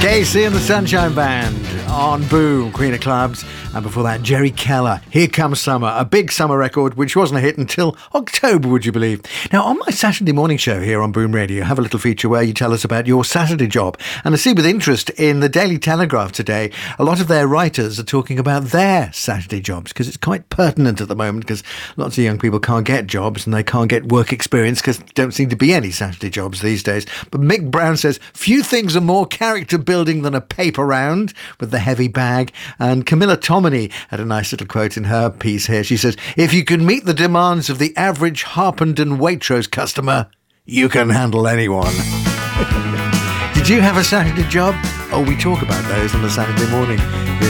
Casey and the Sunshine Band on Boom, Queen of Clubs. And before that, Jerry Keller, Here Comes Summer, a big summer record which wasn't a hit until October, would you believe? Now, on my Saturday morning show here on Boom Radio, I have a little feature where you tell us about your Saturday job. And I see with interest in the Daily Telegraph today, a lot of their writers are talking about their Saturday jobs because it's quite pertinent at the moment because lots of young people can't get jobs and they can't get work experience because there don't seem to be any Saturday jobs these days. But Mick Brown says, few things are more character building than a paper round with the heavy bag. And Camilla Tominey had a nice little quote in her piece here. She says, if you can meet the demands of the average Harpenden Waitrose customer, you can handle anyone. Did you have a Saturday job? Oh, we talk about those on the Saturday morning.